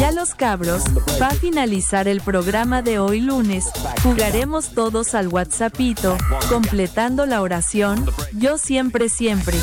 Ya los cabros, va a finalizar el programa de hoy lunes, jugaremos todos al WhatsAppito, completando la oración, yo siempre siempre.